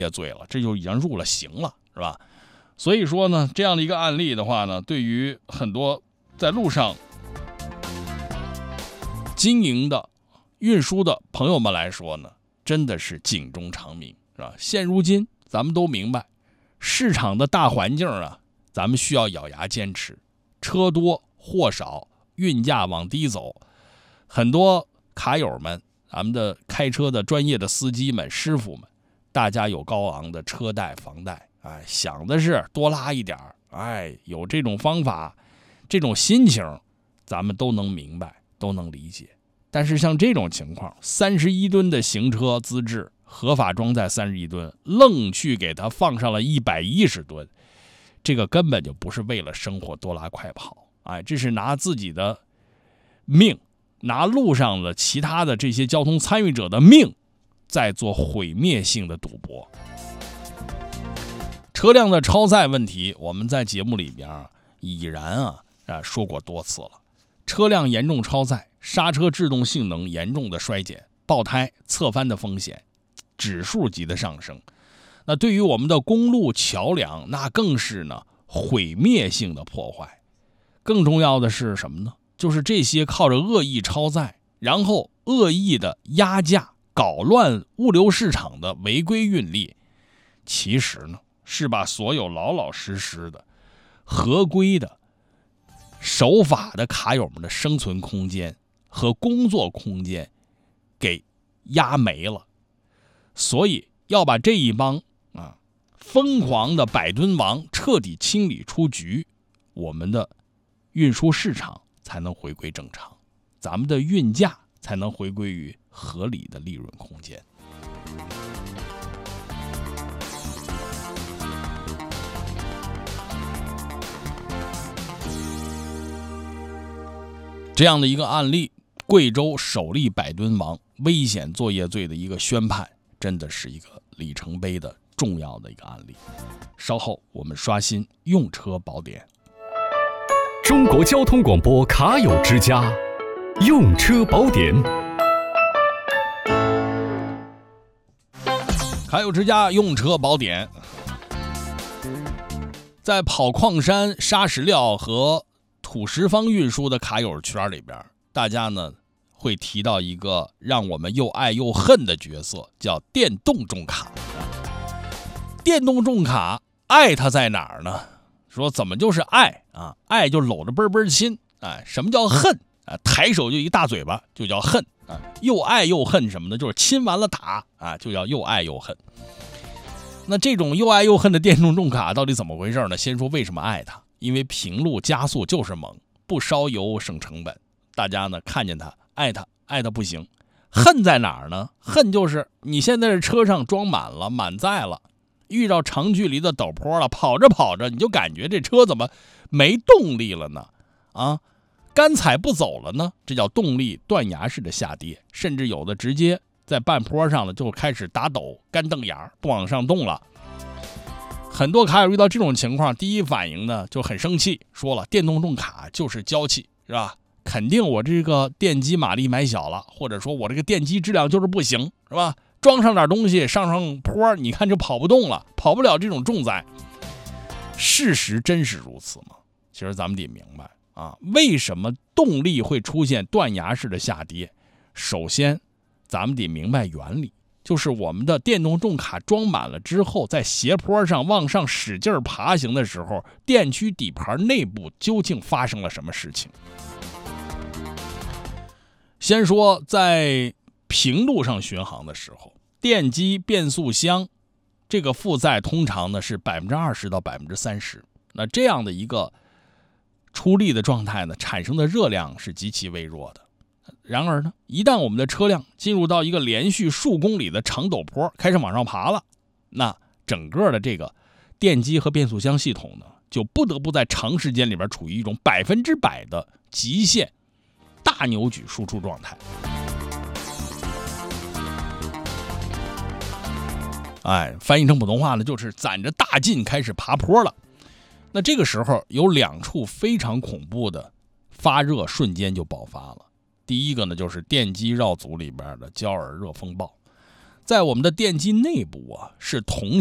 业罪了，这就已经入了刑了，是吧？所以说呢，这样的一个案例的话呢，对于很多在路上经营的运输的朋友们来说呢，真的是警钟长鸣，是吧？现如今咱们都明白，市场的大环境啊，咱们需要咬牙坚持，车多货少，运价往低走。很多卡友们，咱们的开车的专业的司机们、师傅们，大家有高昂的车贷、房贷，想的是多拉一点，有这种方法，这种心情，咱们都能明白，都能理解。但是像这种情况，31吨的行车资质合法装载31吨，愣去给它放上了110吨，这个根本就不是为了生活多拉快跑，这是拿自己的命，拿路上的其他的这些交通参与者的命，在做毁灭性的赌博。车辆的超载问题，我们在节目里边已然说过多次了。车辆严重超载，刹车制动性能严重的衰减，爆胎、侧翻的风险指数级的上升。那对于我们的公路桥梁，那更是呢毁灭性的破坏。更重要的是什么呢？就是这些靠着恶意超载，然后恶意的压价、搞乱物流市场的违规运力，其实呢是把所有老老实实的、合规的、守法的卡友们的生存空间和工作空间给压没了。所以要把这一帮疯狂的百吨王彻底清理出局，我们的运输市场才能回归正常，咱们的运价才能回归于合理的利润空间。这样的一个案例，贵州首例百吨王危险作业罪的一个宣判，真的是一个里程碑的重要的一个案例。稍后我们刷新用车宝典。 中国交通广播卡友之家，用车宝典。 卡友之家用车宝典。在跑矿山、砂石料和土石方运输的卡友圈里边，大家呢会提到一个让我们又爱又恨的角色，叫电动重卡。电动重卡爱它在哪儿呢？说怎么就是爱啊？爱就搂着倍儿亲，什么叫恨啊？抬手就一大嘴巴就叫恨啊！又爱又恨什么的，就是亲完了打啊，就叫又爱又恨。那这种又爱又恨的电动重卡到底怎么回事呢？先说为什么爱它，因为平路加速就是猛，不烧油省成本。大家呢看见它爱它，爱它不行。恨在哪儿呢？恨就是你现在这车上装满了，满载了，遇到长距离的陡坡了，跑着跑着你就感觉这车怎么没动力了呢？干踩不走了呢？这叫动力断崖式的下跌，甚至有的直接在半坡上了就开始打抖、干瞪眼，不往上动了。很多卡友遇到这种情况，第一反应呢就很生气，说了电动重卡就是娇气，是吧？肯定我这个电机马力买小了，或者说我这个电机质量就是不行，是吧？装上点东西上坡，你看就跑不动了，跑不了这种重载。事实真是如此吗？其实咱们得明白为什么动力会出现断崖式的下跌？首先咱们得明白原理，就是我们的电动重卡装满了之后，在斜坡上往上使劲爬行的时候，电驱底盘内部究竟发生了什么事情？先说在平路上巡航的时候，电机变速箱这个负载通常呢是20%到30%，那这样的一个出力的状态呢，产生的热量是极其微弱的。然而呢，一旦我们的车辆进入到一个连续数公里的长陡坡，开始往上爬了，那整个的这个电机和变速箱系统呢，就不得不在长时间里边处于一种100%的极限大扭矩输出状态。翻译成普通话呢，就是攒着大劲开始爬坡了。那这个时候有两处非常恐怖的发热瞬间就爆发了。第一个呢，就是电机绕组里边的焦耳热风暴。 在我们的电机内部啊，是铜